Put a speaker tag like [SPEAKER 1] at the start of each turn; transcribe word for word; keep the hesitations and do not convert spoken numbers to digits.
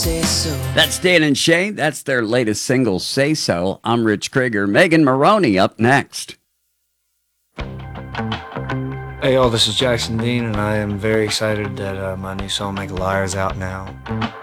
[SPEAKER 1] Say so.
[SPEAKER 2] That's Dan and Shay. That's their latest single, Say So. I'm Rich Krieger. Megan Maroney up next.
[SPEAKER 3] Hey y'all, this is Jackson Dean, and I am very excited that uh, my new song "Make a Liar" is out now.